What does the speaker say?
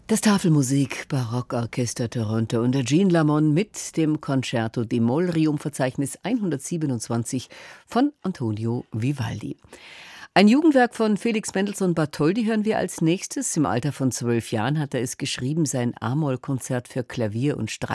Das Tafelmusik Barockorchester Toronto unter Jean Lamont mit dem Concerto di Molrium Verzeichnis 127 von Antonio Vivaldi. Ein Jugendwerk von Felix Mendelssohn Bartholdy hören wir als nächstes. Im Alter von 12 Jahren hat er es geschrieben, sein A-Moll-Konzert für Klavier und